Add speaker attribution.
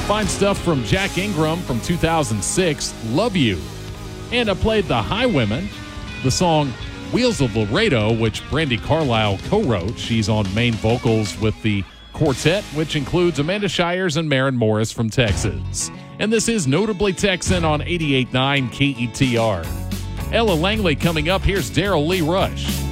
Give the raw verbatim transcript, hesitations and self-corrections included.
Speaker 1: Fine stuff from Jack Ingram from two thousand six, Love You. And I played the Highwomen, the song Wheels of Laredo, which Brandi Carlile co-wrote. She's on main vocals with the quartet, which includes Amanda Shires and Maren Morris from Texas. And this is Notably Texan on eighty-eight point nine K E T R. Ella Langley coming up. Here's Daryl Lee Rush.